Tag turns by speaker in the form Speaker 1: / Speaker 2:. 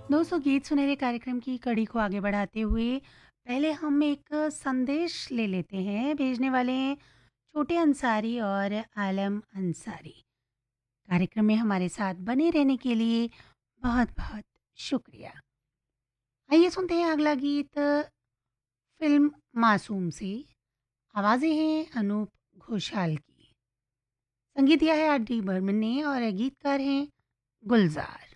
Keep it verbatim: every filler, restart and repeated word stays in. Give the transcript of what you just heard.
Speaker 1: दोस्तों गीत सुनहरे कार्यक्रम की कड़ी को आगे बढ़ाते हुए पहले हम एक संदेश ले लेते हैं। भेजने वाले हैं छोटे अंसारी और आलम अंसारी। कार्यक्रम में हमारे साथ बने रहने के लिए बहुत बहुत शुक्रिया। आइए सुनते हैं अगला गीत फिल्म मासूम से। आवाज़ें हैं अनूप घोषाल की। संगीत दिया है आर डी बर्मन ने और गीतकार हैं गुलजार।